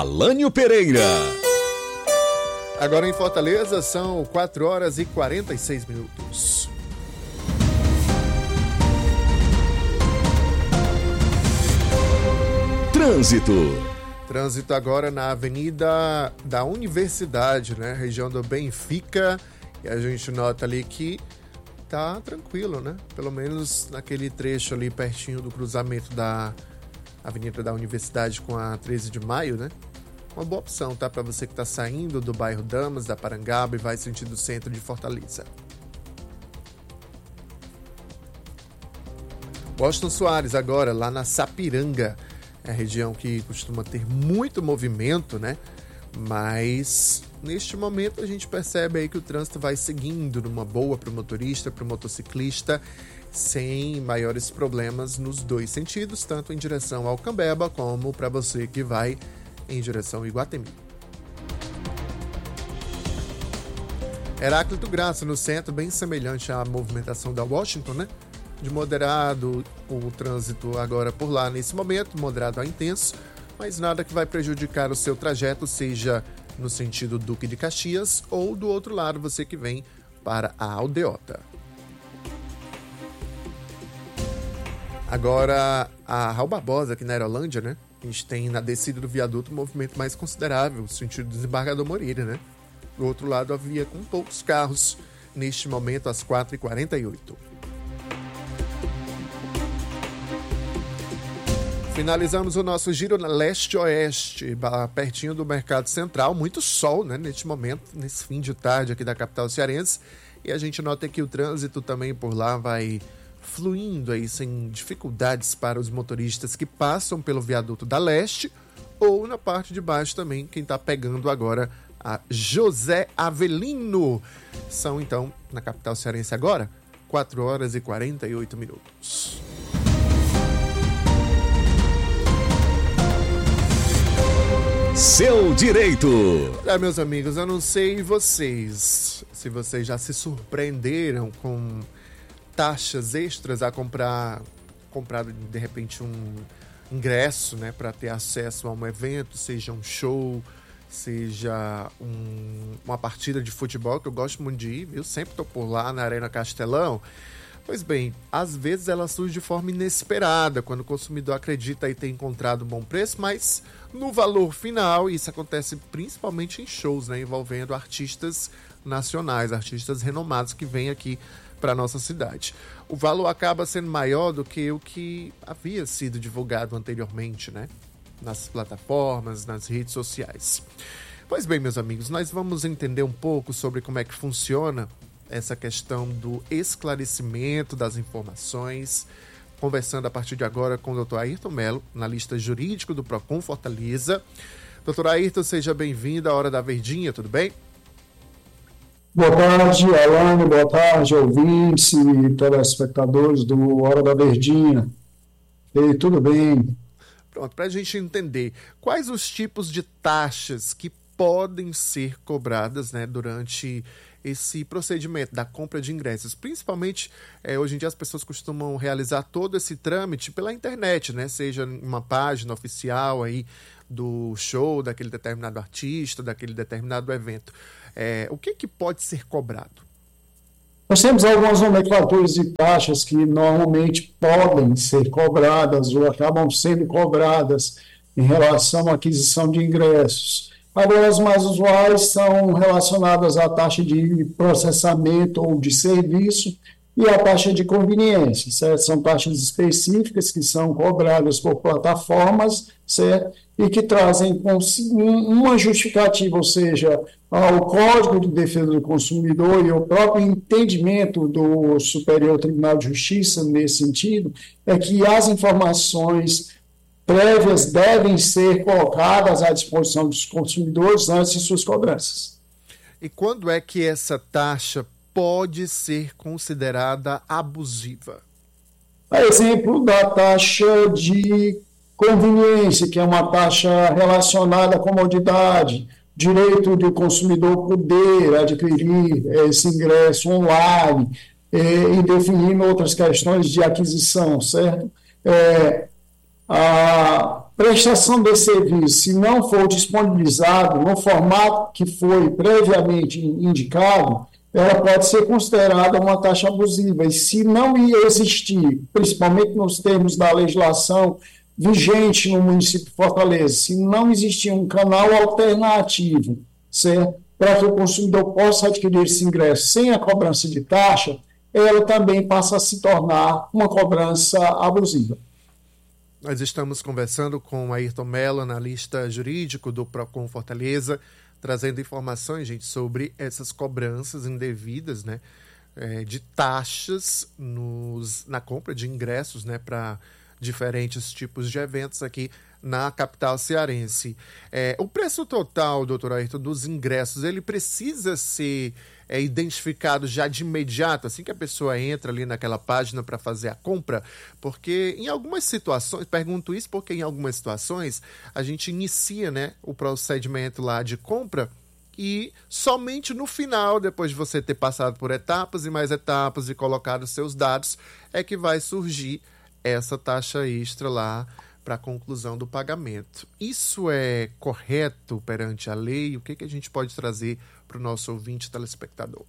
Alânio Pereira. Agora em Fortaleza são 4 horas e 46 minutos. Trânsito agora na Avenida da Universidade, né? Região do Benfica. E a gente nota ali que tá tranquilo, né? Pelo menos naquele trecho ali pertinho do cruzamento da Avenida da Universidade com a 13 de Maio, né? Uma boa opção, tá? Para você que tá saindo do bairro Damas, da Parangaba e vai sentido centro de Fortaleza. Washington Soares agora, lá na Sapiranga. É a região que costuma ter muito movimento, né? Mas neste momento a gente percebe aí que o trânsito vai seguindo numa boa para o motorista, para o motociclista, sem maiores problemas nos dois sentidos, tanto em direção ao Cambeba como para você que vai em direção ao Iguatemi. Heráclito Graça, no centro, bem semelhante à movimentação da Washington, né? De moderado, o trânsito agora por lá nesse momento, moderado a intenso, mas nada que vai prejudicar o seu trajeto, seja no sentido Duque de Caxias ou do outro lado, você que vem para a Aldeota. Agora, a Raul Barbosa, aqui na Aerolândia, né? A gente tem na descida do viaduto um movimento mais considerável, sentido Desembargador Moreira, né? Do outro lado, a via com poucos carros, neste momento, às 4h48. Finalizamos o nosso giro na leste-oeste, pertinho do Mercado Central. Muito sol, né, neste momento, nesse fim de tarde aqui da capital cearense. E a gente nota que o trânsito também por lá vai fluindo aí sem dificuldades para os motoristas que passam pelo viaduto da leste ou na parte de baixo também, quem está pegando agora a José Avelino. São então, na capital cearense agora, 4 horas e 48 minutos. Seu direito. Meus amigos, eu não sei vocês, se vocês já se surpreenderam com taxas extras a comprar de repente um ingresso, né, para ter acesso a um evento, seja um show, seja uma partida de futebol, que eu gosto muito de ir, eu sempre tô por lá na Arena Castelão. Pois bem, às vezes ela surge de forma inesperada, quando o consumidor acredita em ter encontrado um bom preço, mas no valor final, isso acontece principalmente em shows, né, envolvendo artistas nacionais, artistas renomados que vêm aqui para a nossa cidade. O valor acaba sendo maior do que o que havia sido divulgado anteriormente, né, nas plataformas, nas redes sociais. Pois bem, meus amigos, nós vamos entender um pouco sobre como é que funciona essa questão do esclarecimento das informações, conversando a partir de agora com o Dr. Ayrton Melo, analista jurídico do Procon Fortaleza. Dr. Ayrton, seja bem-vindo à Hora da Verdinha, tudo bem? Boa tarde, Alane, boa tarde, ouvintes e telespectadores do Hora da Verdinha. E tudo bem? Pronto, para a gente entender, quais os tipos de taxas que podem ser cobradas, né, durante esse procedimento da compra de ingressos? Principalmente, hoje em dia as pessoas costumam realizar todo esse trâmite pela internet, né? Seja uma página oficial aí do show, daquele determinado artista, daquele determinado evento. O que pode ser cobrado? Nós temos algumas nomenclaturas de taxas que normalmente podem ser cobradas ou acabam sendo cobradas em relação à aquisição de ingressos. Agora, as mais usuais são relacionadas à taxa de processamento ou de serviço e à taxa de conveniência, certo? São taxas específicas que são cobradas por plataformas, certo? E que trazem uma justificativa, ou seja, o Código de Defesa do Consumidor e o próprio entendimento do Superior Tribunal de Justiça nesse sentido, é que as informações prévias devem ser colocadas à disposição dos consumidores antes de suas cobranças. E quando é que essa taxa pode ser considerada abusiva? A exemplo da taxa de conveniência, que é uma taxa relacionada à comodidade, direito do consumidor poder adquirir esse ingresso online e definindo outras questões de aquisição, certo? A prestação desse serviço, se não for disponibilizado no formato que foi previamente indicado, ela pode ser considerada uma taxa abusiva. E se não existir, principalmente nos termos da legislação vigente no município de Fortaleza, se não existir um canal alternativo, certo, para que o consumidor possa adquirir esse ingresso sem a cobrança de taxa, ela também passa a se tornar uma cobrança abusiva. Nós estamos conversando com Ayrton Mello, analista jurídico do Procon Fortaleza, trazendo informações, gente, sobre essas cobranças indevidas, né, de taxas na compra de ingressos, né, para diferentes tipos de eventos aqui na capital cearense. O preço total, doutor Ayrton, dos ingressos, ele precisa ser identificado já de imediato, assim que a pessoa entra ali naquela página para fazer a compra? Porque em algumas situações, pergunto isso porque em algumas situações a gente inicia, né, o procedimento lá de compra e somente no final, depois de você ter passado por etapas e mais etapas e colocado seus dados, é que vai surgir essa taxa extra lá para a conclusão do pagamento. Isso é correto perante a lei? O que a gente pode trazer para o nosso ouvinte telespectador?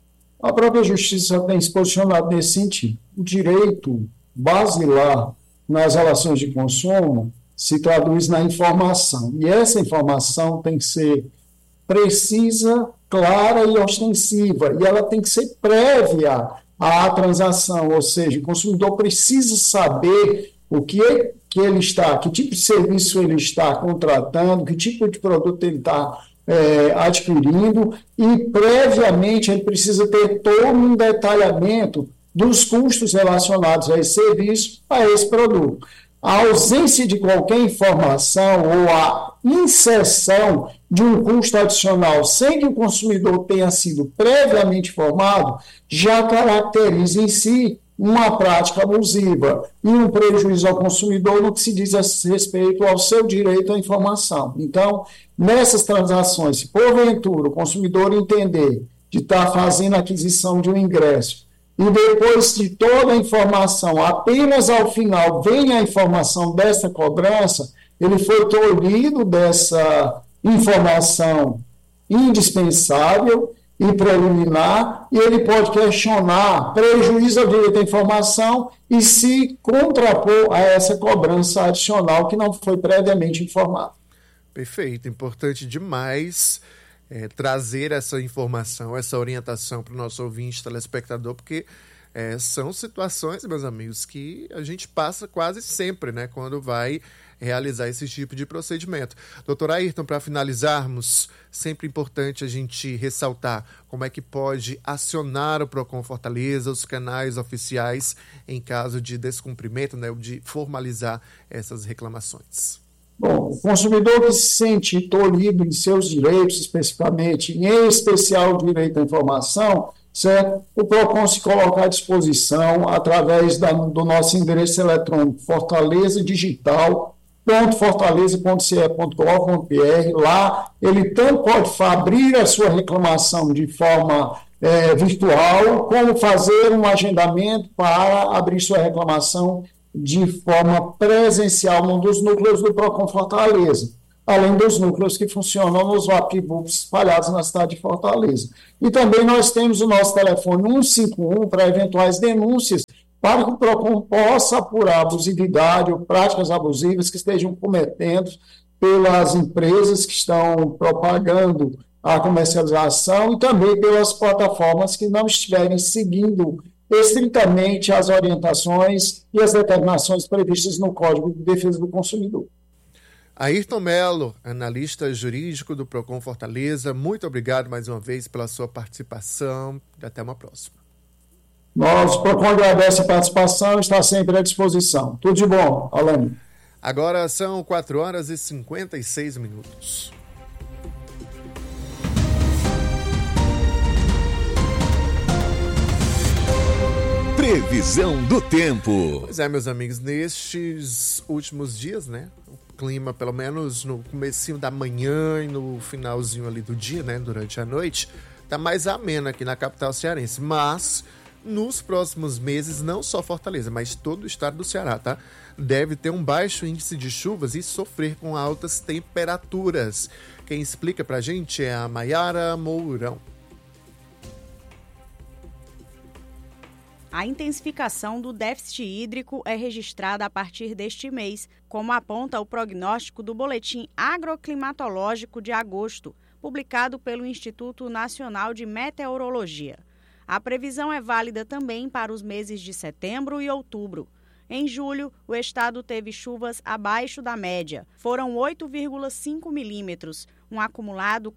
A própria Justiça tem se posicionado nesse sentido. O direito basilar nas relações de consumo se traduz na informação. E essa informação tem que ser precisa, clara e ostensiva. E ela tem que ser prévia à transação. Ou seja, o consumidor precisa saber o que ele está, que tipo de serviço ele está contratando, que tipo de produto ele está adquirindo, e previamente ele precisa ter todo um detalhamento dos custos relacionados a esse serviço, a esse produto. A ausência de qualquer informação ou a inserção de um custo adicional sem que o consumidor tenha sido previamente informado já caracteriza em si uma prática abusiva e um prejuízo ao consumidor no que se diz a respeito ao seu direito à informação. Então, nessas transações, se porventura o consumidor entender de estar fazendo a aquisição de um ingresso e depois de toda a informação, apenas ao final vem a informação dessa cobrança, ele foi tolhido dessa informação indispensável e preliminar, e ele pode questionar prejuízo ao direito à informação e se contrapor a essa cobrança adicional que não foi previamente informada. Perfeito, importante demais trazer essa informação, essa orientação para o nosso ouvinte, telespectador, porque são situações, meus amigos, que a gente passa quase sempre, né, quando vai realizar esse tipo de procedimento. Doutor Ayrton, para finalizarmos, sempre importante a gente ressaltar como é que pode acionar o Procon Fortaleza, os canais oficiais, em caso de descumprimento, né, de formalizar essas reclamações. Bom, o consumidor que se sente tolhido em seus direitos, especificamente, em especial o direito à informação, certo? O Procon se coloca à disposição através do nosso endereço eletrônico fortaleza.ce.gov.br. Lá ele tanto pode abrir a sua reclamação de forma virtual, como fazer um agendamento para abrir sua reclamação de forma presencial num dos núcleos do Procon Fortaleza, além dos núcleos que funcionam nos VaptBooks espalhados na cidade de Fortaleza. E também nós temos o nosso telefone 151 para eventuais denúncias, para que o Procon possa apurar abusividade ou práticas abusivas que estejam cometendo pelas empresas que estão propagando a comercialização e também pelas plataformas que não estiverem seguindo estritamente as orientações e as determinações previstas no Código de Defesa do Consumidor. Ayrton Mello, analista jurídico do Procon Fortaleza, muito obrigado mais uma vez pela sua participação e até uma próxima. Nós, o Procon agradece a participação e está sempre à disposição. Tudo de bom, Alane. Agora são 4h56. Previsão do tempo. Pois é, meus amigos, nestes últimos dias, né? O clima, pelo menos no comecinho da manhã e no finalzinho ali do dia, né? Durante a noite, tá mais ameno aqui na capital cearense. Mas nos próximos meses, não só Fortaleza, mas todo o estado do Ceará, tá? Deve ter um baixo índice de chuvas e sofrer com altas temperaturas. Quem explica pra gente é a Maiara Mourão. A intensificação do déficit hídrico é registrada a partir deste mês, como aponta o prognóstico do Boletim Agroclimatológico de agosto, publicado pelo Instituto Nacional de Meteorologia. A previsão é válida também para os meses de setembro e outubro. Em julho, o estado teve chuvas abaixo da média. Foram 8,5 milímetros, um acumulado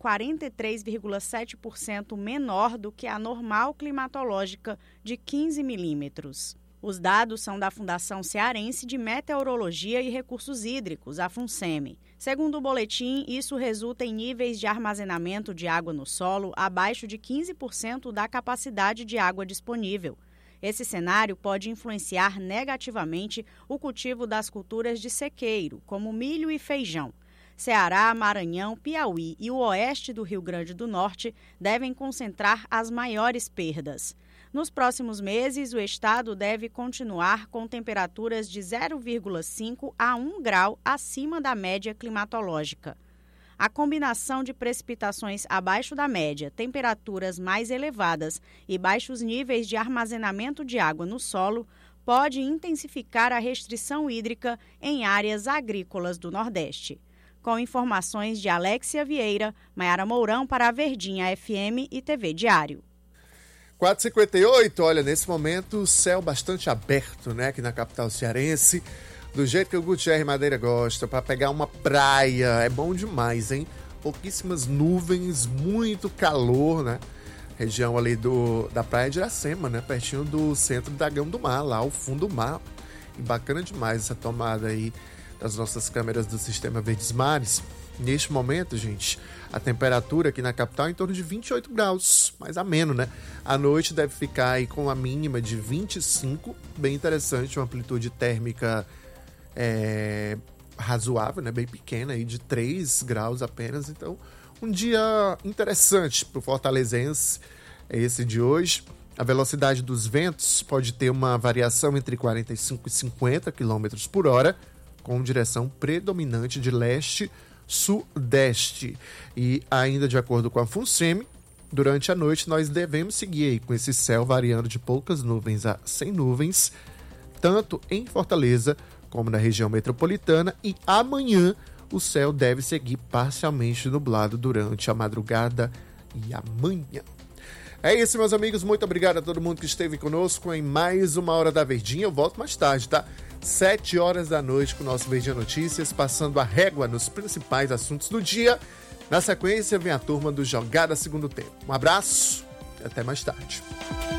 43,7% menor do que a normal climatológica de 15 milímetros. Os dados são da Fundação Cearense de Meteorologia e Recursos Hídricos, a FUNSEMI. Segundo o boletim, isso resulta em níveis de armazenamento de água no solo abaixo de 15% da capacidade de água disponível. Esse cenário pode influenciar negativamente o cultivo das culturas de sequeiro, como milho e feijão. Ceará, Maranhão, Piauí e o oeste do Rio Grande do Norte devem concentrar as maiores perdas. Nos próximos meses, o estado deve continuar com temperaturas de 0,5 a 1 grau acima da média climatológica. A combinação de precipitações abaixo da média, temperaturas mais elevadas e baixos níveis de armazenamento de água no solo pode intensificar a restrição hídrica em áreas agrícolas do Nordeste. Com informações de Alexia Vieira, Maiara Mourão para a Verdinha FM e TV Diário. 4h58, olha, nesse momento, céu bastante aberto, né, aqui na capital cearense. Do jeito que o Gutierre Madeira gosta, para pegar uma praia, é bom demais, hein? Pouquíssimas nuvens, muito calor, né? Região ali da praia de Iracema, né? Pertinho do centro da Gama do Mar, lá ao fundo do mar. E bacana demais essa tomada aí das nossas câmeras do Sistema Verdes Mares. Neste momento, gente, a temperatura aqui na capital é em torno de 28 graus, mais ameno, né? A noite deve ficar aí com a mínima de 25, bem interessante, uma amplitude térmica razoável, né? Bem pequena, aí de 3 graus apenas. Então, um dia interessante para o fortalezense, esse de hoje. A velocidade dos ventos pode ter uma variação entre 45 e 50 km por hora, com direção predominante de leste-sudeste. E ainda de acordo com a FUNSEMI, durante a noite nós devemos seguir aí com esse céu variando de poucas nuvens a sem nuvens, tanto em Fortaleza como na região metropolitana, e amanhã o céu deve seguir parcialmente nublado durante a madrugada e amanhã. É isso, meus amigos, muito obrigado a todo mundo que esteve conosco em mais uma Hora da Verdinha. Eu volto mais tarde, tá? 7 horas da noite com o nosso Verdinha Notícias, passando a régua nos principais assuntos do dia. Na sequência vem a turma do Jogada Segundo Tempo. Um abraço e até mais tarde.